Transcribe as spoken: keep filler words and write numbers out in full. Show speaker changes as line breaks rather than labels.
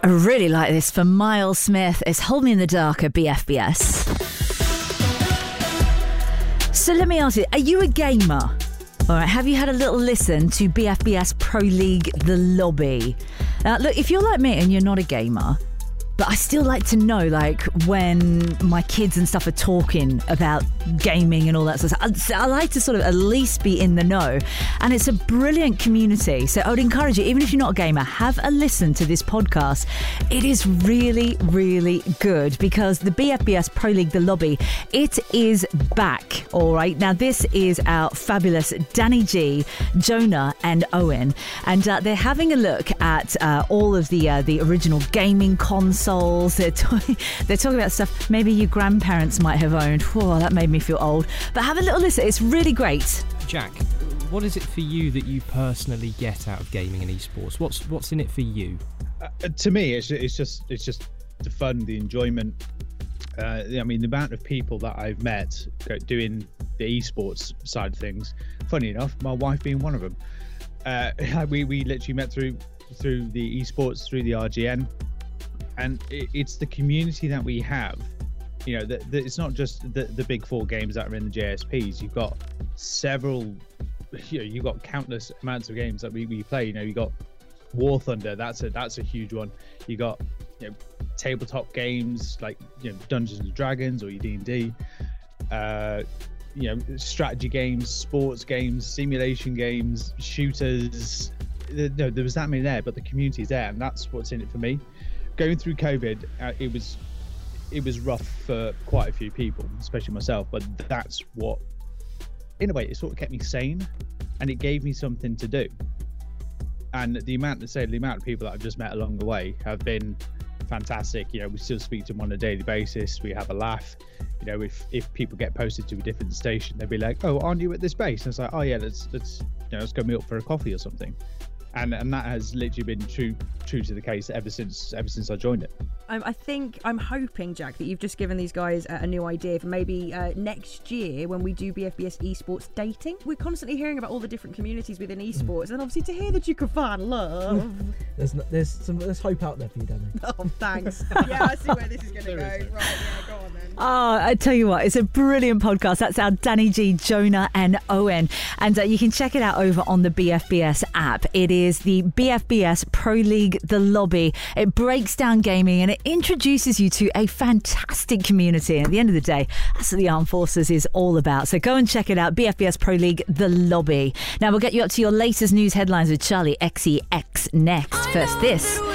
I really like this for Miles Smith. It's Hold Me in the Dark at B F B S. So let me ask you, are you a gamer? All right, have you had a little listen to B F B S Pro League The Lobby? Now, look, if you're like me and you're not a gamer, but I still like to know, like, when my kids and stuff are talking about gaming and all that sort of stuff. I, I like to sort of at least be in the know. And it's a brilliant community. So I would encourage you, even if you're not a gamer, have a listen to this podcast. It is really, really good because the B F B S Pro League The Lobby, it is back. All right. Now, this is our fabulous Danny G, Jonah and Owen. And uh, they're having a look at uh, all of the, uh, the original gaming consoles. They're, t- they're talking about stuff maybe your grandparents might have owned. Whoa, that made me feel old. But have a little listen. It's really great.
Jack, what is it for you that you personally get out of gaming and esports? What's what's in it for you?
Uh, to me, it's it's just it's just the fun, the enjoyment. Uh, I mean, the amount of people that I've met doing the esports side of things. Funny enough, my wife being one of them. Uh, we we literally met through through the esports, through the R G N. And it's the community that we have, you know, that it's not just the, the big four games that are in the J S Ps. You've got several, you know, you've got countless amounts of games that we, we play. You know, you got War Thunder. That's a that's a huge one. You got, you know, tabletop games like, you know, Dungeons and Dragons or your D and D. Uh, you know, strategy games, sports games, simulation games, shooters. You know, there was that many there, but the community is there, and that's what's in it for me. Going through COVID, uh, it was it was rough for quite a few people, especially myself. But that's what, in a way, it sort of kept me sane, and it gave me something to do. And the amount, to say, the amount of people that I've just met along the way have been fantastic. You know, we still speak to them on a daily basis. We have a laugh. You know, if if people get posted to a different station, they'll be like, "Oh, aren't you at this base?" And it's like, "Oh yeah, let's let's you know let's go meet up for a coffee or something." And and that has literally been true true to the case ever since ever since I joined it.
Um, I think I'm hoping, Jack, that you've just given these guys a, a new idea for maybe uh, next year when we do B F B S esports dating. We're constantly hearing about all the different communities within esports, mm. and obviously to hear that you can find love.
there's no, there's some there's hope out there for you, Danny.
Oh, thanks. Yeah, I see where this is going to go. Right, yeah, go on then.
Oh, I tell you what, it's a brilliant podcast. That's our Danny G, Jonah and Owen. And uh, you can check it out over on the B F B S app. It is the B F B S Pro League The Lobby. It breaks down gaming and it introduces you to a fantastic community. And at the end of the day, that's what the Armed Forces is all about. So go and check it out, B F B S Pro League The Lobby. Now we'll get you up to your latest news headlines with Charlie X E X next. First this.